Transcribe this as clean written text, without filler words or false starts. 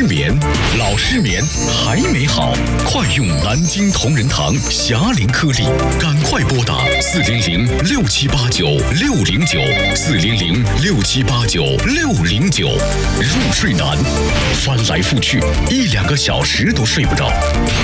眠，老失眠还没好，快用南京同仁堂侠灵颗粒，赶快拨打400-6789-609，400-6789-609。入睡难，翻来覆去1-2个小时都睡不着。